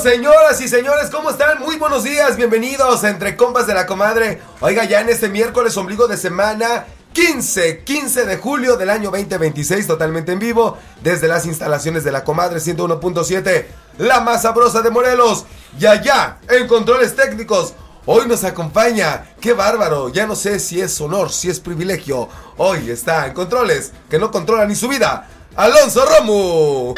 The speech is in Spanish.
Señoras y señores, ¿cómo están? Muy buenos días, bienvenidos a Entre Compas de la Comadre. Oiga, ya en este miércoles, ombligo de semana, 15 de julio del año 2026, totalmente en vivo, desde las instalaciones de la Comadre 101.7, la más sabrosa de Morelos. Y allá, en controles técnicos, hoy nos acompaña, qué bárbaro, ya no sé si es honor, si es privilegio. Hoy está en controles, que no controla ni su vida, Alonso Romo.